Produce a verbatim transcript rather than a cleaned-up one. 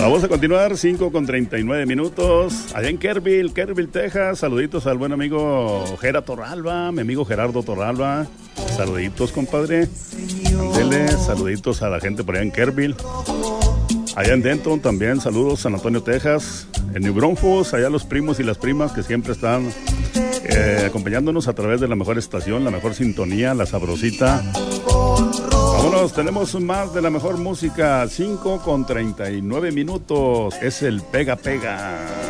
Vamos a continuar, cinco con treinta y nueve minutos. Allá en Kerrville, Kerrville, Texas. Saluditos al buen amigo Gera Torralba, mi amigo Gerardo Torralba. Saluditos, compadre. Andele, saluditos a la gente por allá en Kerrville. Allá en Denton también, saludos, San Antonio, Texas. En New Braunfels, allá los primos y las primas que siempre están eh, acompañándonos a través de la mejor estación, la mejor sintonía, la sabrosita. Vámonos, tenemos más de la mejor música, cinco con treinta y nueve minutos. Es el Pega Pega.